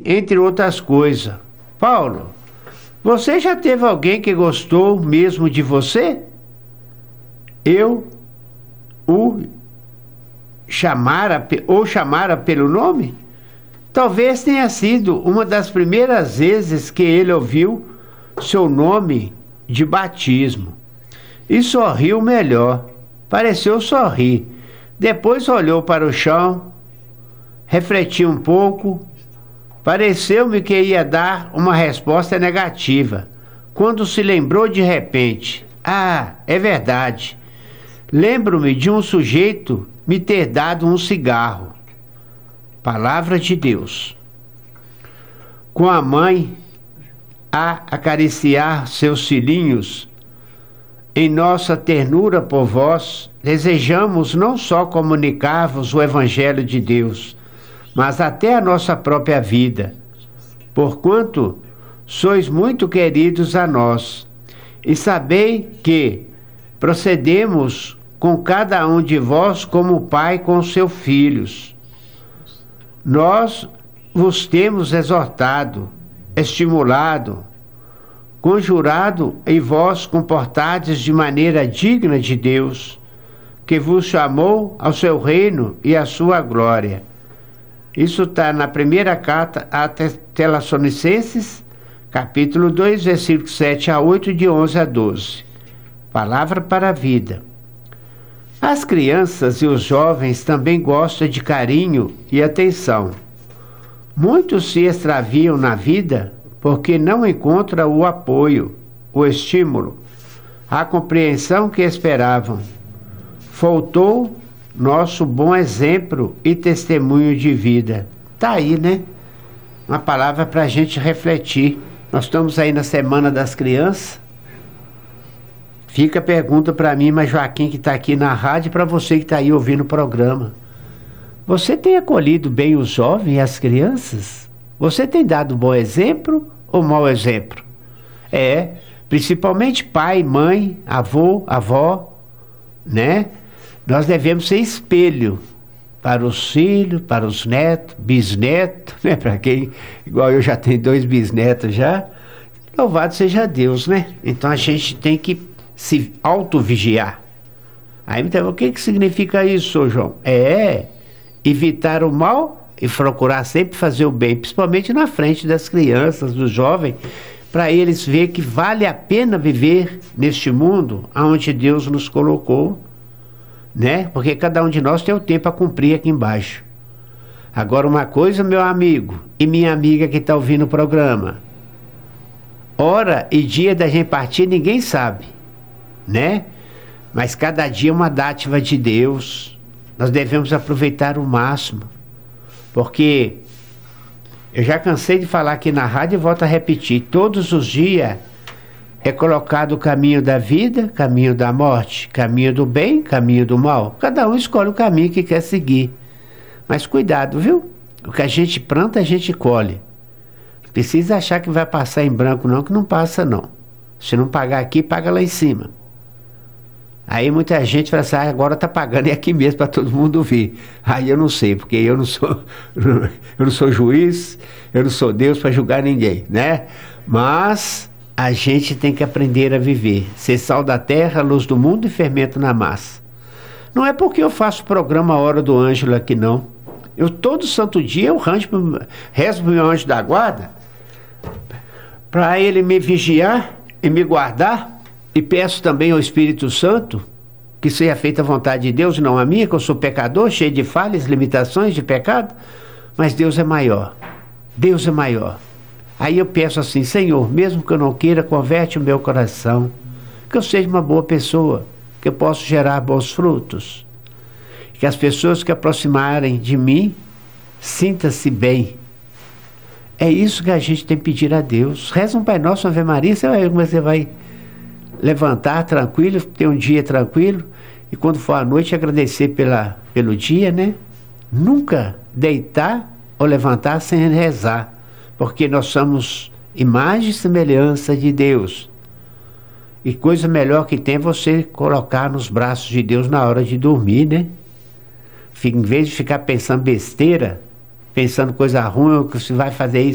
entre outras coisas. Paulo, você já teve alguém que gostou mesmo de você? Eu o chamara pelo nome? Talvez tenha sido uma das primeiras vezes que ele ouviu seu nome de batismo. E sorriu melhor. Pareceu sorrir. Depois olhou para o chão, refletiu um pouco. Pareceu-me que ia dar uma resposta negativa, quando se lembrou de repente. Ah, é verdade. Lembro-me de um sujeito me ter dado um cigarro. Palavra de Deus. Com a mãe a acariciar seus filhinhos, em nossa ternura por vós, desejamos não só comunicar-vos o Evangelho de Deus, mas até a nossa própria vida, porquanto sois muito queridos a nós, e sabei que procedemos com cada um de vós como o pai com seus filhos. Nós vos temos exortado, estimulado, conjurado em vós comportardes de maneira digna de Deus, que vos chamou ao seu reino e à sua glória. Isso está na primeira carta a Tessalonicenses, capítulo 2, versículos 7 a 8, de 11 a 12. Palavra para a vida. As crianças e os jovens também gostam de carinho e atenção. Muitos se extraviam na vida porque não encontram o apoio, o estímulo, a compreensão que esperavam. Faltou nosso bom exemplo e testemunho de vida. Tá aí, né? Uma palavra para a gente refletir. Nós estamos aí na Semana das Crianças. Fica a pergunta para mim, mas Joaquim, que está aqui na rádio, e para você que está aí ouvindo o programa. Você tem acolhido bem os jovens e as crianças? Você tem dado bom exemplo ou mau exemplo? Principalmente pai, mãe, avô, avó, né? Nós devemos ser espelho para os filhos, para os netos, bisnetos, né? Para quem, igual eu já tenho 2 bisnetos já, louvado seja Deus, né? Então a gente tem que se autovigiar. Aí me pergunta, o que significa isso, João? Evitar o mal e procurar sempre fazer o bem, principalmente na frente das crianças, dos jovens, para eles verem que vale a pena viver neste mundo onde Deus nos colocou, né? Porque cada um de nós tem o tempo a cumprir aqui embaixo. Agora uma coisa, meu amigo e minha amiga que está ouvindo o programa, hora e dia da gente partir ninguém sabe, né? Mas cada dia é uma dádiva de Deus. Nós devemos aproveitar o máximo, porque eu já cansei de falar aqui na rádio e volto a repetir, todos os dias é colocado o caminho da vida, caminho da morte, caminho do bem, caminho do mal. Cada um escolhe o caminho que quer seguir. Mas cuidado, viu? O que a gente planta, a gente colhe. Não precisa achar que vai passar em branco não, que não passa não. Se não pagar aqui, paga lá em cima. Aí muita gente fala assim, agora está pagando, é aqui mesmo para todo mundo ver. Aí eu não sei, porque eu não sou juiz, eu não sou Deus para julgar ninguém, né? Mas a gente tem que aprender a viver, ser sal da terra, luz do mundo e fermento na massa. Não é porque eu faço programa Hora do Ângelo aqui não. Eu todo santo dia eu rezo para o meu anjo da guarda, para ele me vigiar e me guardar. E peço também ao Espírito Santo que seja feita a vontade de Deus, não a minha, que eu sou pecador, cheio de falhas, limitações, de pecado. Mas Deus é maior. Deus é maior. Aí eu peço assim, Senhor, mesmo que eu não queira, converte o meu coração. Que eu seja uma boa pessoa, que eu possa gerar bons frutos. Que as pessoas que aproximarem de mim, sintam-se bem. É isso que a gente tem que pedir a Deus. Reza um Pai Nosso, uma Ave Maria, você vai ver como você vai levantar tranquilo, ter um dia tranquilo, e quando for à noite agradecer pelo dia, né? Nunca deitar ou levantar sem rezar, porque nós somos imagem e semelhança de Deus. E coisa melhor que tem é você colocar nos braços de Deus na hora de dormir, né? Em vez de ficar pensando besteira, pensando coisa ruim, que você vai fazer isso,